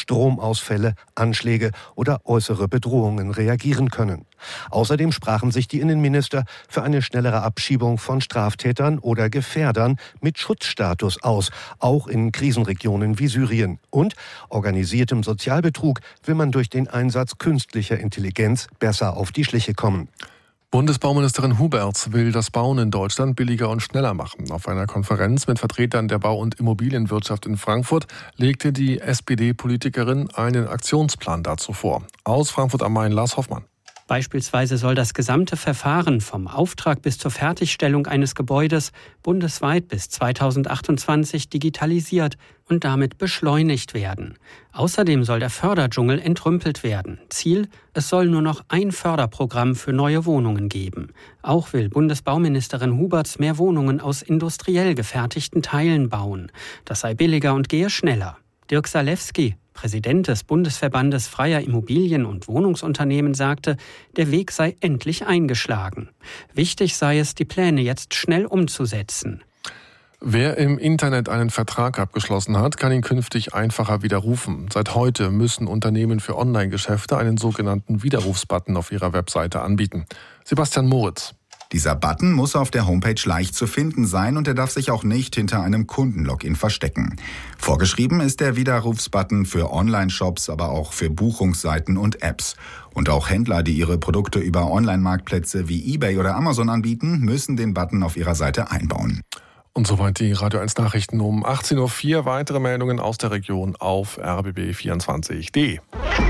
Stromausfälle, Anschläge oder äußere Bedrohungen reagieren können. Außerdem sprachen sich die Innenminister für eine schnellere Abschiebung von Straftätern oder Gefährdern mit Schutzstatus aus, auch in Krisenregionen wie Syrien. Und organisiertem Sozialbetrug will man durch den Einsatz künstlicher Intelligenz besser auf die Schliche kommen. Bundesbauministerin Huberts will das Bauen in Deutschland billiger und schneller machen. Auf einer Konferenz mit Vertretern der Bau- und Immobilienwirtschaft in Frankfurt legte die SPD-Politikerin einen Aktionsplan dazu vor. Aus Frankfurt am Main, Lars Hoffmann. Beispielsweise soll das gesamte Verfahren vom Auftrag bis zur Fertigstellung eines Gebäudes bundesweit bis 2028 digitalisiert und damit beschleunigt werden. Außerdem soll der Förderdschungel entrümpelt werden. Ziel: es soll nur noch ein Förderprogramm für neue Wohnungen geben. Auch will Bundesbauministerin Huberts mehr Wohnungen aus industriell gefertigten Teilen bauen. Das sei billiger und gehe schneller. Dirk Salewski, Präsident des Bundesverbandes freier Immobilien- und Wohnungsunternehmen, sagte, der Weg sei endlich eingeschlagen. Wichtig sei es, die Pläne jetzt schnell umzusetzen. Wer im Internet einen Vertrag abgeschlossen hat, kann ihn künftig einfacher widerrufen. Seit heute müssen Unternehmen für Online-Geschäfte einen sogenannten Widerrufsbutton auf ihrer Webseite anbieten. Sebastian Moritz. Dieser Button muss auf der Homepage leicht zu finden sein und er darf sich auch nicht hinter einem Kundenlogin verstecken. Vorgeschrieben ist der Widerrufsbutton für Online-Shops, aber auch für Buchungsseiten und Apps. Und auch Händler, die ihre Produkte über Online-Marktplätze wie eBay oder Amazon anbieten, müssen den Button auf ihrer Seite einbauen. Und soweit die Radio 1 Nachrichten um 18.04 Uhr. Weitere Meldungen aus der Region auf rbb24.de.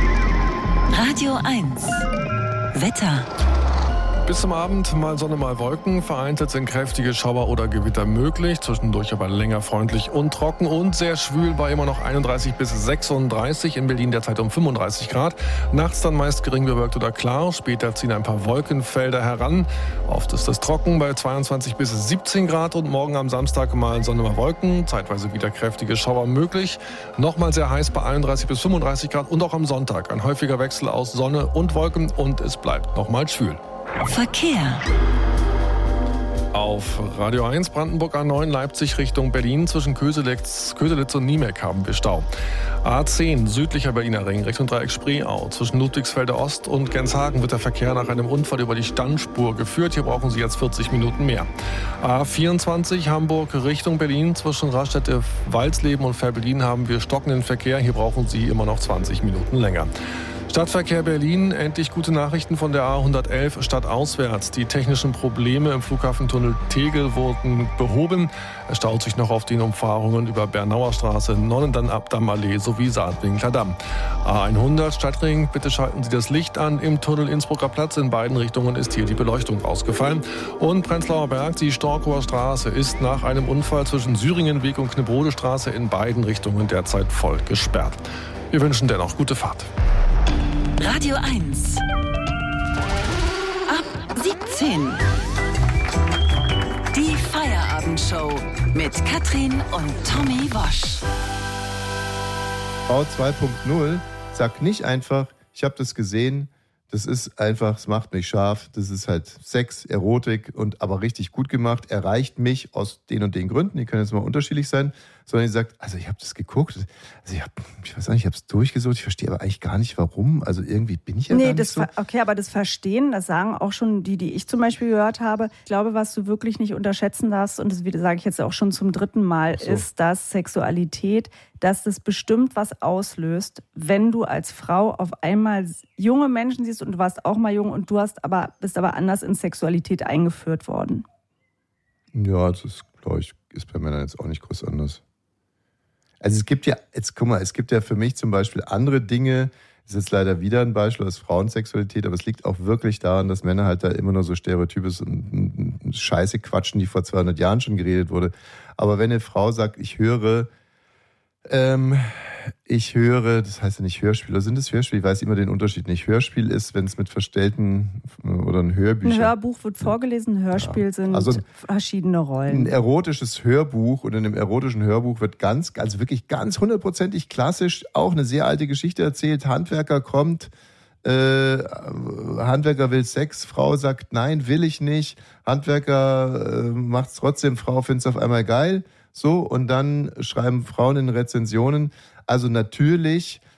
Radio 1 Wetter. Bis zum Abend mal Sonne, mal Wolken. Vereinzelt sind kräftige Schauer oder Gewitter möglich. Zwischendurch aber länger freundlich und trocken und sehr schwül bei immer noch 31 bis 36. In Berlin derzeit um 35 Grad. Nachts dann meist gering bewölkt oder klar. Später ziehen ein paar Wolkenfelder heran. Oft ist es trocken bei 22 bis 17 Grad. Und morgen am Samstag mal Sonne, mal Wolken. Zeitweise wieder kräftige Schauer möglich. Nochmal sehr heiß bei 31 bis 35 Grad. Und auch am Sonntag ein häufiger Wechsel aus Sonne und Wolken. Und es bleibt nochmal schwül. Verkehr. Auf Radio 1 Brandenburg A9 Leipzig Richtung Berlin zwischen Köselitz und Niemek haben wir Stau. A10 südlicher Berliner Ring Richtung Dreieck Spreeau. Zwischen Ludwigsfelder Ost und Genshagen wird der Verkehr nach einem Unfall über die Standspur geführt. Hier brauchen Sie jetzt 40 Minuten mehr. A24 Hamburg Richtung Berlin zwischen Raststätte Walsleben und Velbellin haben wir stockenden Verkehr. Hier brauchen Sie immer noch 20 Minuten länger. Stadtverkehr Berlin, endlich gute Nachrichten von der A111 stadtauswärts. Die technischen Probleme im Flughafentunnel Tegel wurden behoben. Es staut sich noch auf den Umfahrungen über Bernauer Straße, Nonnendamm-Abdamm-Allee sowie Saatwinkler Damm. A100 Stadtring, bitte schalten Sie das Licht an. Im Tunnel Innsbrucker Platz in beiden Richtungen ist hier die Beleuchtung ausgefallen. Und Prenzlauer Berg, die Storkower Straße, ist nach einem Unfall zwischen Syringenweg und Knebbrode Straße in beiden Richtungen derzeit voll gesperrt. Wir wünschen dennoch gute Fahrt. Radio 1. Ab 17. Die Feierabendshow mit Katrin und Tommy Wosch. Frau 2.0 sagt nicht einfach, ich habe das gesehen, das ist einfach, es macht mich scharf, das ist halt Sex, Erotik und aber richtig gut gemacht, erreicht mich aus den und den Gründen, die können jetzt mal unterschiedlich sein, sondern sie sagt, also ich habe das geguckt, also ich weiß nicht, ich habe es durchgesucht, ich verstehe aber eigentlich gar nicht warum, also irgendwie bin ich ja gar nicht so. Okay, aber das Verstehen, das sagen auch schon die ich zum Beispiel gehört habe. Ich glaube, was du wirklich nicht unterschätzen darfst, und das sage ich jetzt auch schon zum 3. Mal, ist, dass Sexualität, dass das bestimmt was auslöst, wenn du als Frau auf einmal junge Menschen siehst und du warst auch mal jung und bist aber anders in Sexualität eingeführt worden. Ja, das ist, glaube ich, ist bei Männern jetzt auch nicht groß anders. Also es gibt ja für mich zum Beispiel andere Dinge, das ist jetzt leider wieder ein Beispiel aus Frauensexualität, aber es liegt auch wirklich daran, dass Männer halt da immer nur so Stereotypes und Scheiße quatschen, die vor 200 Jahren schon geredet wurde. Aber wenn eine Frau sagt, ich höre, das heißt ja nicht Hörspiel, oder sind es Hörspiel? Ich weiß immer den Unterschied nicht. Hörspiel ist, wenn es mit verstellten oder ein Hörbücher. Ein Hörbuch wird vorgelesen, ein Hörspiel sind verschiedene Rollen. Ein erotisches Hörbuch, und in einem erotischen Hörbuch wird wirklich ganz hundertprozentig klassisch auch eine sehr alte Geschichte erzählt. Handwerker kommt, Handwerker will Sex, Frau sagt, nein, will ich nicht. Handwerker macht's trotzdem, Frau find's auf einmal geil. So, und dann schreiben Frauen in Rezensionen, also natürlich